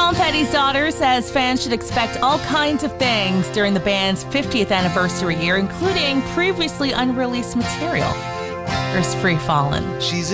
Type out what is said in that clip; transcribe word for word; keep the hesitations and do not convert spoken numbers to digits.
Tom Petty's daughter says fans should expect all kinds of things during the band's fiftieth anniversary year, including previously unreleased material. Here's Free Fallin'. She's